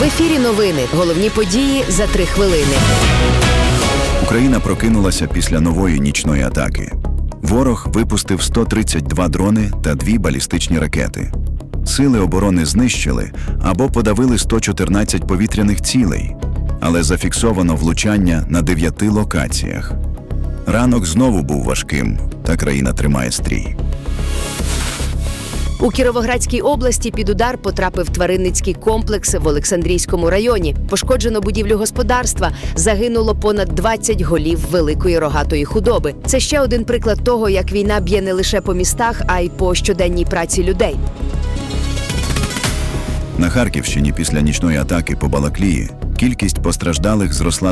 В ефірі новини. Головні події за 3 хвилини. Україна прокинулася після нової нічної атаки. Ворог випустив 132 дрони та 2 балістичні ракети. Сили оборони знищили або подавили 114 повітряних цілей, але зафіксовано влучання на 9 локаціях. Ранок знову був важким, та країна тримає стрій. У Кіровоградській області під удар потрапив тваринницький комплекс в Олександрійському районі. Пошкоджено будівлю господарства, загинуло понад 20 голів великої рогатої худоби. Це ще один приклад того, як війна б'є не лише по містах, а й по щоденній праці людей. На Харківщині після нічної атаки по Балаклії кількість постраждалих зросла